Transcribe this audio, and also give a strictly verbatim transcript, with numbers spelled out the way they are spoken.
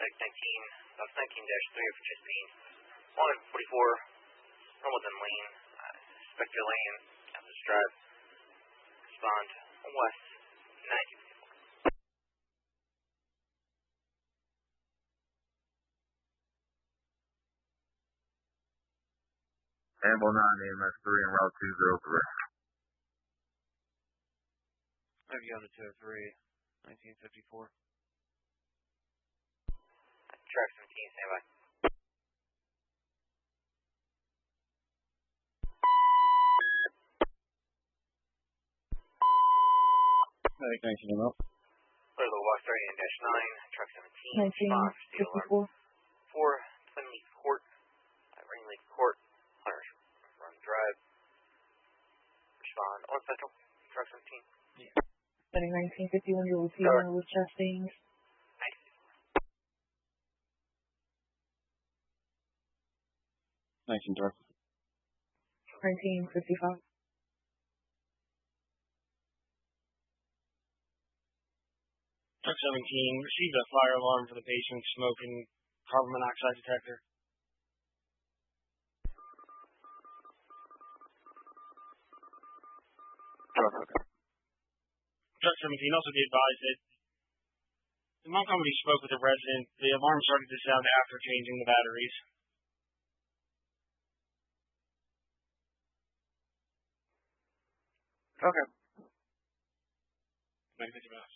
six nineteen, South nineteen dash three for Chesapeake. one forty-four, Hamilton Lane, uh, Spectre Lane, Atlas Drive. Respond west nineteen fifty-four. Amble nine, A M S three and route two zero three. Maybe on the two oh three, nineteen fifty-four. Track seventeen, stand by. Medic nineteen, I'm up. Clear the walk thirty dash nine, truck seventeen, nineteen fifty-four. four, Twin Leaf Court, uh, Ring Leaf Court, Hunters Run Drive. Respond on Central, truck seventeen. Medic nineteen fifty-one, you'll receive one with chest stains. nineteen truck. nineteen fifty-five. Truck seventeen, received a fire alarm for the patient smoking carbon monoxide detector. Truck, okay. Truck seventeen also be advised that the Montgomery spoke with the resident. The alarm started to sound after changing the batteries. Okay. Thank you.